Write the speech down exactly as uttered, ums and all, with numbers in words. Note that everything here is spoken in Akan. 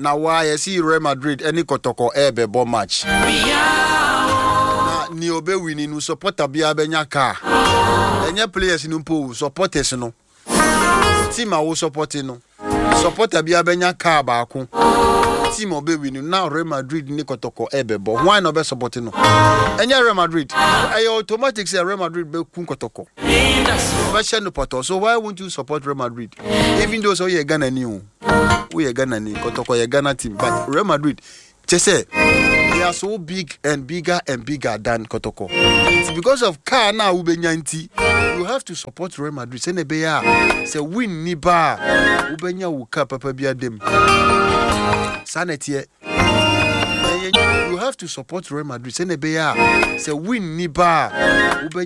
na why you see Real Madrid any kotoko ebe bo match na ni obe wini no supporter bia benya car enye players no po supporters no team a wo supporting no supporter bia benya car ba ko team obe wini na Real Madrid ni kotoko ebe bo why no be supporting no enye Real Madrid ay automatic say Real Madrid be kun kotoko no poto. So why won't you support Real Madrid even though so you Ghana ni o we are Ghana ni kotoko ye Ghana team but Real Madrid just say they are so big and bigger and bigger than kotoko. It's because of car now ubenyanti you have to support Real Madrid say ne be ya say win ni ba ubenya wo ka papa bia dem sanete you have to support Real Madrid say ne be ya say win ni ba